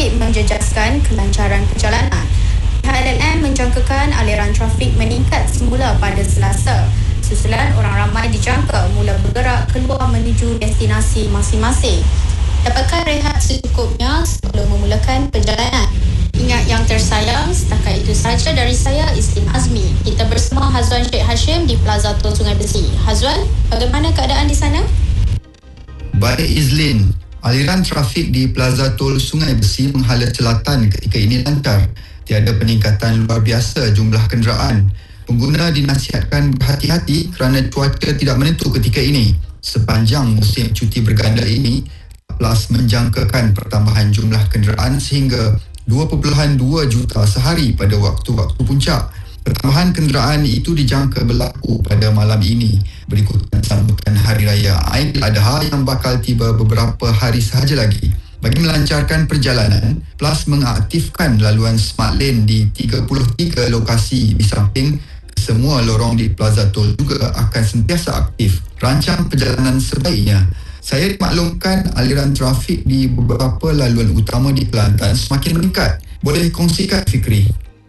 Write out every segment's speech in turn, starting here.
trafik menjejaskan kelancaran perjalanan. Pihak LLM menjangkakan aliran trafik meningkat semula pada Selasa. Susulan orang ramai dijangka mula bergerak keluar menuju destinasi masing-masing. Dapatkan rehat secukupnya sebelum memulakan perjalanan. Ingat yang tersayang, setakat itu sahaja dari saya, Islin Azmi. Kita bersama Hazwan Sheikh Hashim di Plaza Tol Sungai Besi. Hazwan, bagaimana keadaan di sana? Baik Izlin, aliran trafik di Plaza Tol Sungai Besi menghala selatan ketika ini lancar. Tiada peningkatan luar biasa jumlah kenderaan. Pengguna dinasihatkan berhati-hati kerana cuaca tidak menentu ketika ini. Sepanjang musim cuti berganda ini, Plus menjangkakan pertambahan jumlah kenderaan sehingga 2.2 juta sehari pada waktu-waktu puncak. Pertambahan kenderaan itu dijangka berlaku pada malam ini berikutan sambutan Hari Raya Aidiladha yang bakal tiba beberapa hari sahaja lagi. Bagi melancarkan perjalanan, Plus mengaktifkan laluan Smart Lane di 33 lokasi di samping semua lorong di Plaza Tol juga akan sentiasa aktif. Rancang perjalanan sebaiknya. Saya dimaklumkan aliran trafik di beberapa laluan utama di Kelantan semakin meningkat. Boleh kongsikan, Fikri?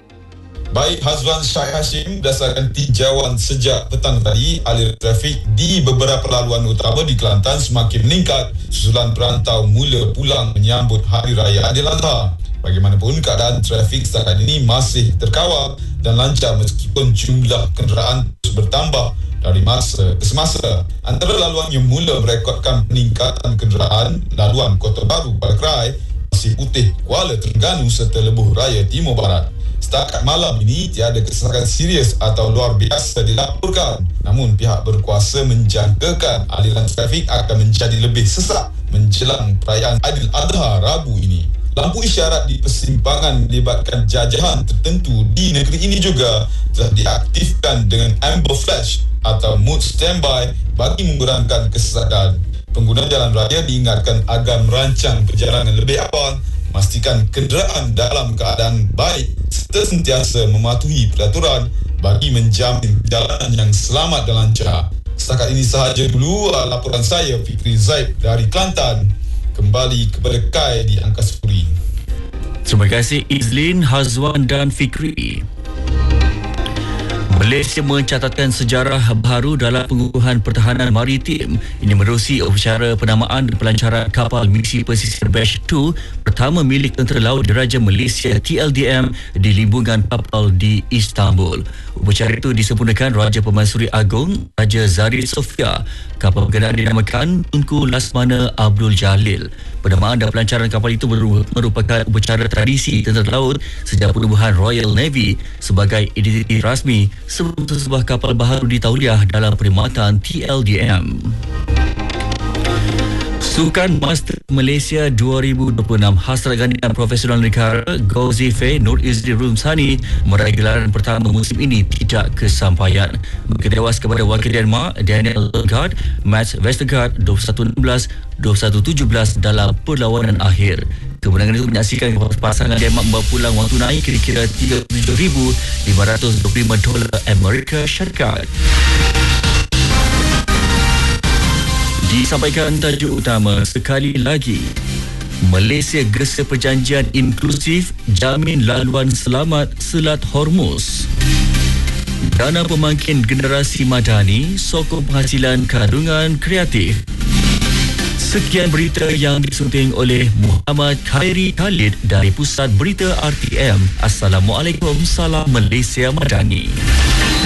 Baik Hazwan Sheikh Hashim, berdasarkan tinjauan sejak petang tadi, aliran trafik di beberapa laluan utama di Kelantan semakin meningkat susulan perantau mula pulang menyambut Hari Raya Aidiladha. Bagaimanapun, keadaan trafik setakat ini masih terkawal dan lancar meskipun jumlah kenderaan terus bertambah dari masa ke semasa. Antara laluan yang mula merekodkan peningkatan kenderaan, laluan Kota Baru, Balakrai, Pasir Putih, Kuala Terengganu serta Lebuh Raya Timur Barat. Setakat malam ini, tiada kesesakan serius atau luar biasa dilaporkan. Namun, pihak berkuasa menjangkakan aliran trafik akan menjadi lebih sesak menjelang perayaan Aidiladha Rabu ini. Lampu isyarat di persimpangan melibatkan jajahan tertentu di negeri ini juga telah diaktifkan dengan amber flash atau mood standby bagi mengurangkan kesesakan. Pengguna jalan raya diingatkan agar merancang perjalanan lebih awal, memastikan kenderaan dalam keadaan baik serta sentiasa mematuhi peraturan bagi menjamin perjalanan yang selamat dan lancar. Setakat ini sahaja dulu laporan saya, Fikri Zaid dari Kelantan. Kembali kepada Kai di Angkasa Puri. Terima kasih Izlin, Hazwan dan Fikri. Malaysia mencatatkan sejarah baru dalam pengukuhan pertahanan maritim. Ini menerusi upacara penamaan dan pelancaran kapal misi pesisir Batch 2 pertama milik Tentera Laut Diraja Malaysia TLDM di limbungan kapal di Istanbul. Upacara itu disempurnakan Raja Pemansuri Agong Raja Zahid Sofia. Kapal berkenaan dinamakan Tunku Lasmana Abdul Jalil. Penamaan dan pelancaran kapal itu merupakan upacara tradisi Tentera Laut sejak penubuhan Royal Navy sebagai identiti rasmi sebelum sebuah kapal baharu ditauliah dalam perkhidmatan TLDM. Sukan Master Malaysia 2026 hasrat gandian profesional negara Gauzi Faye Nur Izri Rumsani meraih gelaran pertama musim ini tidak kesampaian. Berkedewas kepada wakil Denmark Daniel Lundgaard, Mats Vestergaard 21-16, 21-17 dalam perlawanan akhir. Kemenangan itu menyaksikan pasangan Denmark membawa pulang wang tunai kira-kira $37,525 Amerika Syarikat. Disampaikan tajuk utama sekali lagi. Malaysia gesa perjanjian inklusif jamin laluan selamat Selat Hormuz. Dana pembangkit generasi madani sokong penghasilan kandungan kreatif. Sekian berita yang disunting oleh Muhammad Khairi Khalid dari Pusat Berita RTM. Assalamualaikum, salam Malaysia Madani.